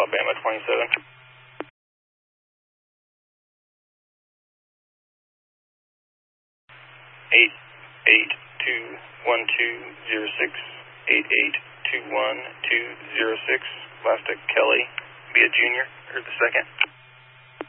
Alabama 27. 8821-206, 8821-206, last to Kelly, be a junior, or the second.